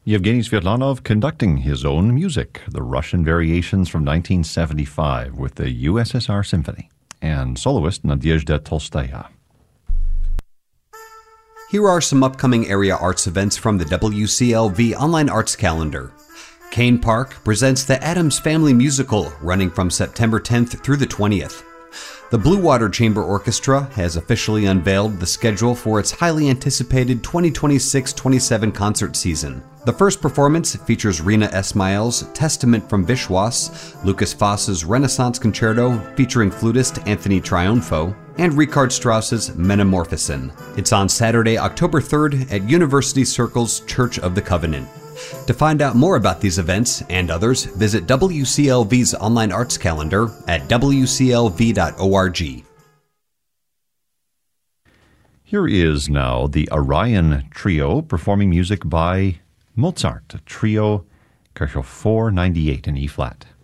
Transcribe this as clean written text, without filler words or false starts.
Yevgeny Svetlanov conducting his own music, the Russian Variations from 1975 with the USSR Symphony, and soloist Nadezhda Tolstaya. Here are some upcoming area arts events from the WCLV Online Arts Calendar. Kane Park presents the Addams Family Musical, running from September 10th through the 20th. The Blue Water Chamber Orchestra has officially unveiled the schedule for its highly anticipated 2026-27 concert season. The first performance features Rina Esmail's Testament from Vishwas, Lucas Foss's Renaissance Concerto featuring flutist Anthony Triunfo, and Richard Strauss's Metamorphosen. It's on Saturday, October 3rd at University Circle's Church of the Covenant. To find out more about these events and others, visit WCLV's online arts calendar at wclv.org. Here is now the Orion Trio performing music by Mozart, Trio, Kirchhoff 498 in E-flat.